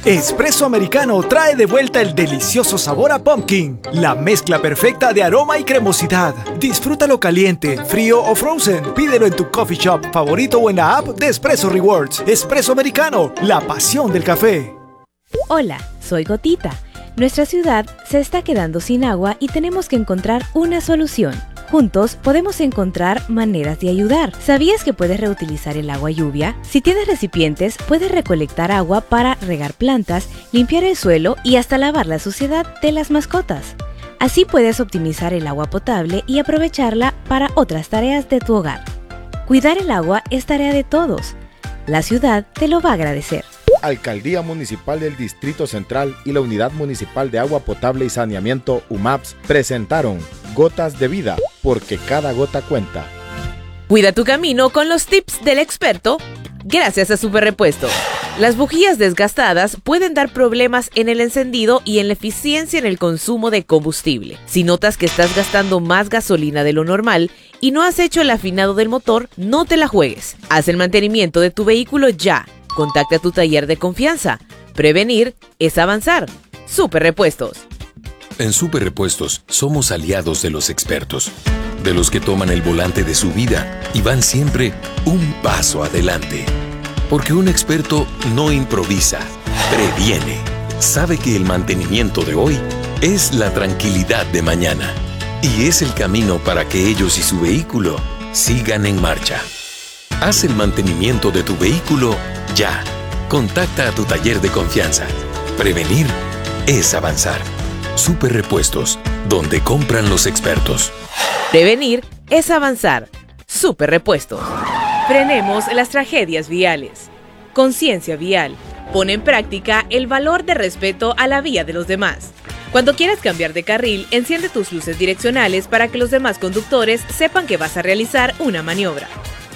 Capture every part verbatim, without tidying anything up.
Espresso Americano trae de vuelta el delicioso sabor a pumpkin, la mezcla perfecta de aroma y cremosidad. Disfrútalo caliente, frío o frozen. Pídelo en tu coffee shop favorito o en la app de Espresso Rewards. Espresso Americano, la pasión del café. Hola, soy Gotita. Nuestra ciudad se está quedando sin agua y tenemos que encontrar una solución. Juntos podemos encontrar maneras de ayudar. ¿Sabías que puedes reutilizar el agua lluvia? Si tienes recipientes, puedes recolectar agua para regar plantas, limpiar el suelo y hasta lavar la suciedad de las mascotas. Así puedes optimizar el agua potable y aprovecharla para otras tareas de tu hogar. Cuidar el agua es tarea de todos. La ciudad te lo va a agradecer. Alcaldía Municipal del Distrito Central y la Unidad Municipal de Agua Potable y Saneamiento U M A P S presentaron Gotas de Vida, porque cada gota cuenta. Cuida tu camino con los tips del experto, gracias a Super Repuestos. Las bujías desgastadas pueden dar problemas en el encendido y en la eficiencia en el consumo de combustible. Si notas que estás gastando más gasolina de lo normal y no has hecho el afinado del motor, no te la juegues. Haz el mantenimiento de tu vehículo ya. Contacta a tu taller de confianza. Prevenir es avanzar. Super Repuestos. En Super Repuestos somos aliados de los expertos, de los que toman el volante de su vida y van siempre un paso adelante. Porque un experto no improvisa, previene. Sabe que el mantenimiento de hoy es la tranquilidad de mañana y es el camino para que ellos y su vehículo sigan en marcha. Haz el mantenimiento de tu vehículo ya. Contacta a tu taller de confianza. Prevenir es avanzar. Super Repuestos, donde compran los expertos. Prevenir es avanzar. Super Repuestos. Frenemos las tragedias viales. Conciencia vial. Pon en práctica el valor de respeto a la vía de los demás. Cuando quieras cambiar de carril, enciende tus luces direccionales para que los demás conductores sepan que vas a realizar una maniobra.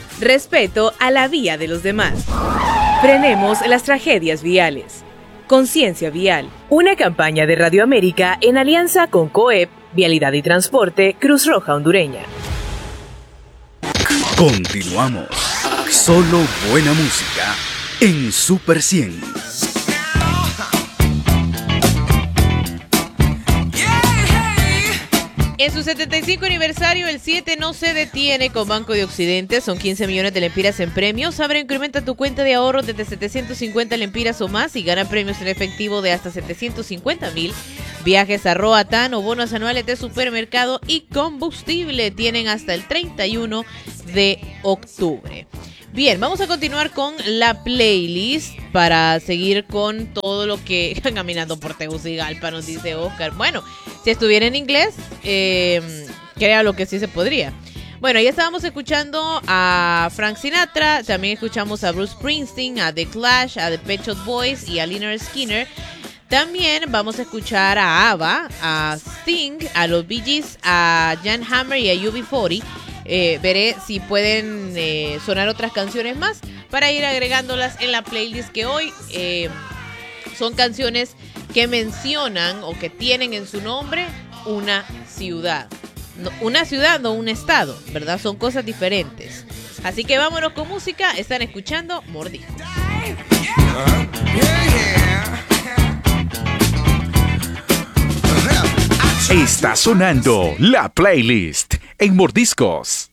Respeto a la vía de los demás. Frenemos las tragedias viales. Conciencia vial. Una campaña de Radio América en alianza con COEP, Vialidad y Transporte, Cruz Roja Hondureña. Continuamos. Solo buena música en Super cien. En su setenta y cinco aniversario, el siete no se detiene con Banco de Occidente. Son quince millones de lempiras en premios. Abre e incrementa tu cuenta de ahorro desde setecientos cincuenta lempiras o más y gana premios en efectivo de hasta setecientos cincuenta mil. Viajes a Roatán o bonos anuales de supermercado y combustible. Tienen hasta el treinta y uno de octubre. Bien, vamos a continuar con la playlist para seguir con todo lo que... Caminando por Tegucigalpa, nos dice Oscar. Bueno, si estuviera en inglés, eh, créalo que sí se podría. Bueno, ya estábamos escuchando a Frank Sinatra, también escuchamos a Bruce Springsteen, a The Clash, a The Pet Shop Boys y a Lynyrd Skynyrd. También vamos a escuchar a ABBA, a Sting, a los Bee Gees, a Jan Hammer y a U B cuarenta. Eh, veré si pueden eh, sonar otras canciones más para ir agregándolas en la playlist, que hoy eh, son canciones que mencionan o que tienen en su nombre una ciudad. No, una ciudad, no un estado, ¿verdad? Son cosas diferentes. Así que vámonos con música. Están escuchando Mordiscos. Está sonando la playlist en Mordiscos.